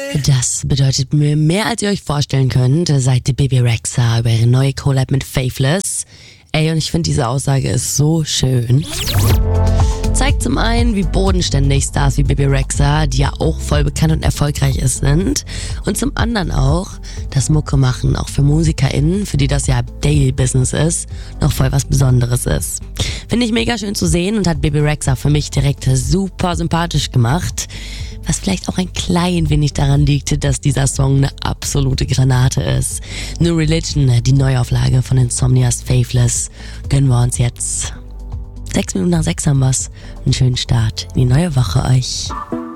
Das bedeutet mir mehr, als ihr euch vorstellen könnt, seit Bebe Rexha über ihre neue Collab mit Faithless. Ey, und ich finde, diese Aussage ist so schön. Zeigt zum einen, wie bodenständig Stars wie Bebe Rexha, die ja auch voll bekannt und erfolgreich ist, sind. Und zum anderen auch, dass Mucke machen auch für MusikerInnen, für die das ja Daily Business ist, noch voll was Besonderes ist. Finde ich mega schön zu sehen und hat Bebe Rexha für mich direkt super sympathisch gemacht. Was vielleicht auch ein klein wenig daran liegt, dass dieser Song eine absolute Granate ist. New Religion, die Neuauflage von Insomnias Faithless, gönnen wir uns jetzt. 6 Minuten nach 6 haben wir's. Einen schönen Start in die neue Woche euch.